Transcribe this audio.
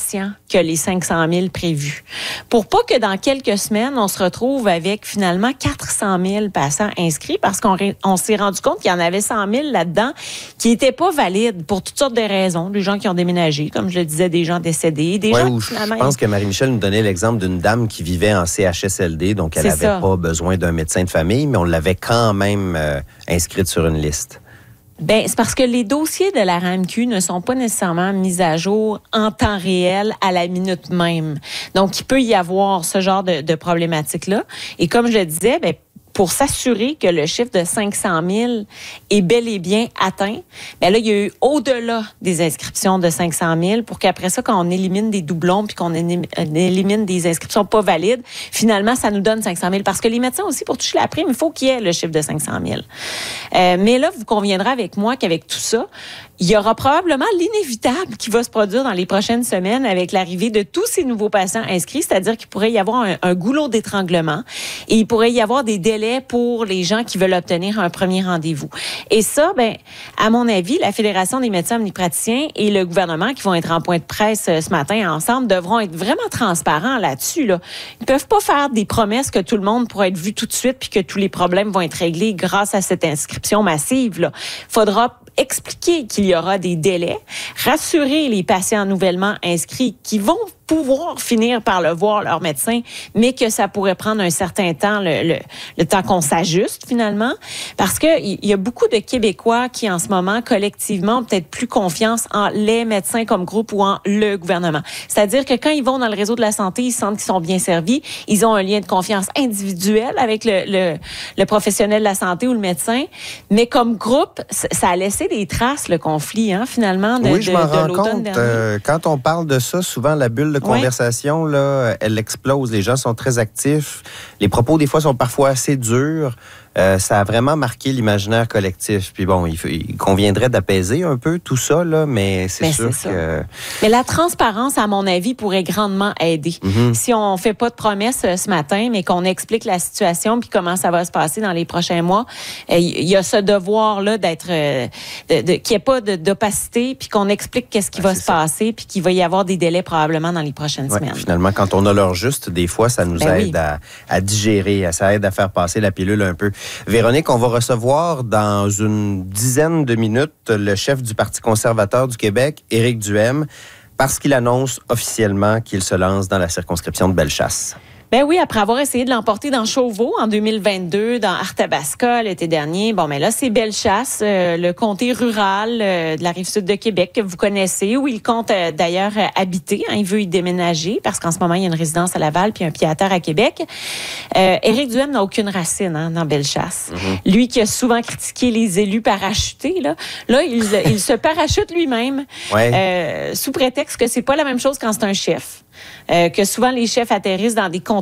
patients que les 500 000 prévus. Pour pas que dans quelques semaines, on se retrouve avec finalement 400 000 patients inscrits parce qu'on s'est rendu compte qu'il y en avait 100 000 là-dedans qui n'étaient pas valides pour toutes sortes de raisons. Des gens qui ont déménagé, comme je le disais, des gens décédés, des gens qui finalement... Je pense que Marie-Michel nous donnait l'exemple d'une dame qui vivait en CHSLD, donc elle n'avait pas besoin d'un médecin de famille, mais on l'avait quand même inscrite sur une liste. Bien, c'est parce que les dossiers de la RAMQ ne sont pas nécessairement mis à jour en temps réel, à la minute même. Donc, il peut y avoir ce genre de problématique-là. Et comme je le disais, bien, pour s'assurer que le chiffre de 500 000 est bel et bien atteint, bien là, il y a eu au-delà des inscriptions de 500 000 pour qu'après ça, quand on élimine des doublons puis qu'on élimine des inscriptions pas valides, finalement, ça nous donne 500 000. Parce que les médecins aussi, pour toucher la prime, il faut qu'il y ait le chiffre de 500 000. Mais là, vous conviendrez avec moi qu'avec tout ça, il y aura probablement l'inévitable qui va se produire dans les prochaines semaines avec l'arrivée de tous ces nouveaux patients inscrits, c'est-à-dire qu'il pourrait y avoir un goulot d'étranglement et il pourrait y avoir des délais pour les gens qui veulent obtenir un premier rendez-vous. Et ça, ben, à mon avis, la Fédération des médecins omnipraticiens et le gouvernement qui vont être en point de presse ce matin ensemble devront être vraiment transparents là-dessus. Là. Ils ne peuvent pas faire des promesses que tout le monde pourra être vu tout de suite puis que tous les problèmes vont être réglés grâce à cette inscription massive. Il faudra expliquer qu'il y aura des délais, rassurer les patients nouvellement inscrits qui vont pouvoir finir par le voir, leur médecin, mais que ça pourrait prendre un certain temps, le temps qu'on s'ajuste finalement, parce que il y a beaucoup de Québécois qui en ce moment, collectivement, ont peut-être plus confiance en les médecins comme groupe ou en le gouvernement. C'est-à-dire que quand ils vont dans le réseau de la santé, ils sentent qu'ils sont bien servis, ils ont un lien de confiance individuel avec le professionnel de la santé ou le médecin, mais comme groupe, ça a laissé des traces, le conflit, hein, finalement, de oui, je m'en rends l'automne compte. dernier. Quand on parle de ça, souvent, la bulle de conversation, là, elle explose. Les gens sont très actifs. Les propos, des fois, sont parfois assez durs. Ça a vraiment marqué l'imaginaire collectif. Puis bon, il conviendrait d'apaiser un peu tout ça, là, mais c'est sûr que... Mais la transparence, à mon avis, pourrait grandement aider. Mm-hmm. Si on fait pas de promesses ce matin, mais qu'on explique la situation puis comment ça va se passer dans les prochains mois, il y a ce devoir-là d'être... qu'il n'y ait pas d'opacité puis qu'on explique qu'est-ce qui va se passer puis qu'il va y avoir des délais probablement dans les prochaines semaines. Finalement, quand on a l'heure juste, des fois, ça nous aide à digérer, ça aide à faire passer la pilule un peu. Véronique, on va recevoir dans une dizaine de minutes le chef du Parti conservateur du Québec, Éric Duhaime, parce qu'il annonce officiellement qu'il se lance dans la circonscription de Bellechasse. Ben oui, après avoir essayé de l'emporter dans Chauveau en 2022, dans Arthabasca l'été dernier, bon, mais là, c'est Bellechasse, le comté rural de la Rive-Sud de Québec que vous connaissez, où il compte d'ailleurs habiter. Hein, il veut y déménager parce qu'en ce moment, il y a une résidence à Laval puis un pied-à-terre à Québec. Éric Duhaime n'a aucune racine dans Bellechasse. Mm-hmm. Lui qui a souvent critiqué les élus parachutés, là il se parachute lui-même sous prétexte que c'est pas la même chose quand c'est un chef. Que souvent les chefs atterrissent dans des